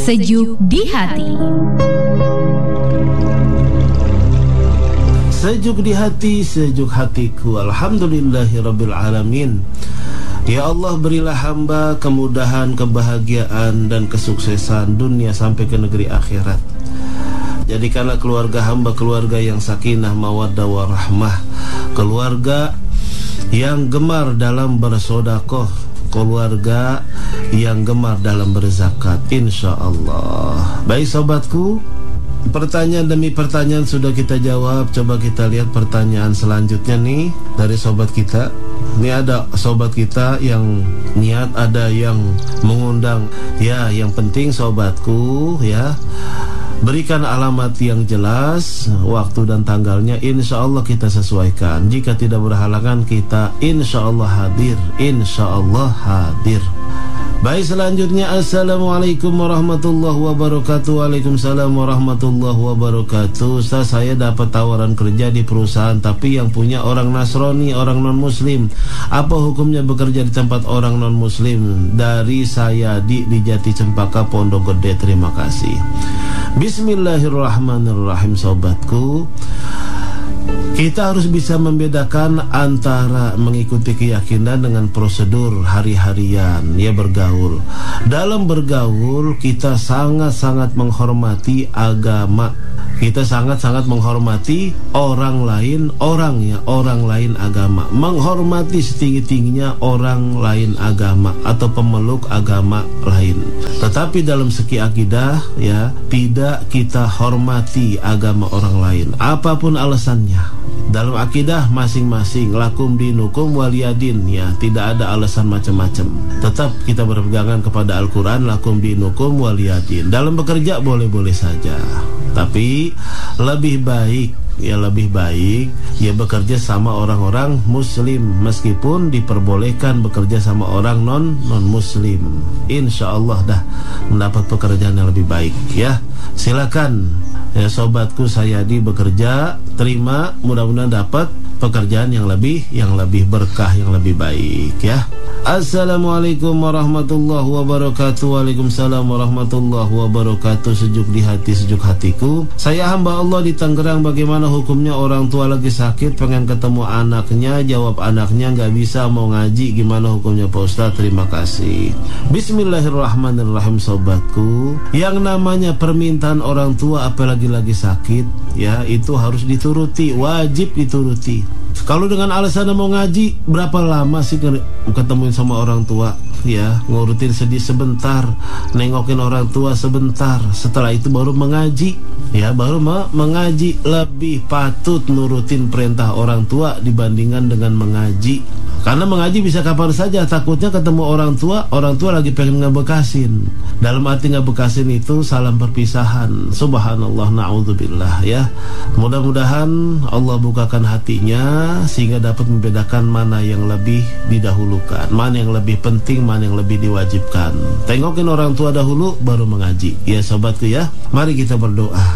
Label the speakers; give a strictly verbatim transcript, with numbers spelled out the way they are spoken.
Speaker 1: Sejuk di hati.
Speaker 2: Sejuk di hati, sejuk hatiku. Alhamdulillahirabbil alamin. Ya Allah, berilah hamba kemudahan, kebahagiaan dan kesuksesan dunia sampai ke negeri akhirat. Jadikanlah keluarga hamba keluarga yang sakinah, mawaddah warahmah, keluarga yang gemar dalam bersedekah, keluarga yang gemar dalam berzakat, insyaallah. Baik sobatku, pertanyaan demi pertanyaan sudah kita jawab. Coba kita lihat pertanyaan selanjutnya nih dari sobat kita. Ini ada sobat kita yang niat, ada yang mengundang. Ya, yang penting sobatku ya, berikan alamat yang jelas, waktu dan tanggalnya, insya Allah kita sesuaikan. Jika tidak berhalangan, kita insya Allah hadir, insya Allah hadir. Baik, selanjutnya, assalamualaikum warahmatullahi wabarakatuh. Waalaikumsalam warahmatullahi wabarakatuh. Ustaz, saya dapat tawaran kerja di perusahaan, tapi yang punya orang Nasrani, orang non-muslim. Apa hukumnya bekerja di tempat orang non-muslim? Dari saya di, di Jati Cempaka, Pondok Gede. Terima kasih. Bismillahirrahmanirrahim. Sobatku, kita harus bisa membedakan antara mengikuti keyakinan dengan prosedur hari-harian, ya, bergaul. Dalam bergaul kita sangat-sangat menghormati agama. Kita sangat-sangat menghormati orang lain, orang ya, orang lain agama. Menghormati setinggi-tingginya orang lain agama atau pemeluk agama lain. Tetapi dalam segi akidah ya, tidak kita hormati agama orang lain, apapun alasannya. Dalam akidah masing-masing, lakum dinukum waliyadin, ya, tidak ada alasan macam-macam. Tetap kita berpegangan kepada Al-Quran, lakum dinukum waliyadin. Dalam bekerja boleh-boleh saja, tapi lebih baik, ya lebih baik ya bekerja sama orang-orang muslim, meskipun diperbolehkan bekerja sama orang non non muslim. Insya Allah dah mendapat pekerjaan yang lebih baik, ya. Silakan ya sobatku Sayadi bekerja, terima, mudah-mudahan dapat pekerjaan yang lebih yang lebih berkah, yang lebih baik, ya. Assalamualaikum warahmatullahi wabarakatuh. Waalaikumsalam warahmatullahi wabarakatuh. Sejuk di hati, sejuk hatiku. Saya hamba Allah di Tangerang. Bagaimana hukumnya orang tua lagi sakit, pengen ketemu anaknya, jawab anaknya nggak bisa, mau ngaji, gimana hukumnya Pak Ustaz? Terima kasih. Bismillahirrahmanirrahim. Sobatku, yang namanya permintaan orang tua apalagi lagi sakit, ya, itu harus dituruti, wajib dituruti. Kalau dengan alasan mau ngaji, berapa lama sih ketemuin sama orang tua, ya, ngurutin sedih sebentar, nengokin orang tua sebentar, setelah itu baru mengaji, ya, baru mengaji. Lebih patut nurutin perintah orang tua dibandingkan dengan mengaji. Karena mengaji bisa kapan saja, takutnya ketemu orang tua, orang tua lagi pengen ngebekasin. Dalam arti ngebekasin itu salam perpisahan. Subhanallah, na'udzubillah, ya. Mudah-mudahan Allah bukakan hatinya sehingga dapat membedakan mana yang lebih didahulukan, mana yang lebih penting, mana yang lebih diwajibkan. Tengokin orang tua dahulu baru mengaji. Ya sobatku ya, mari kita berdoa.